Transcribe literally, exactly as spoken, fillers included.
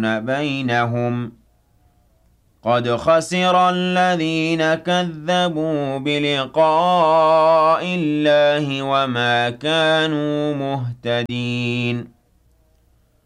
يفصلون بينهم قد خسر الذين كذبوا بلقاء الله وما كانوا مهتدين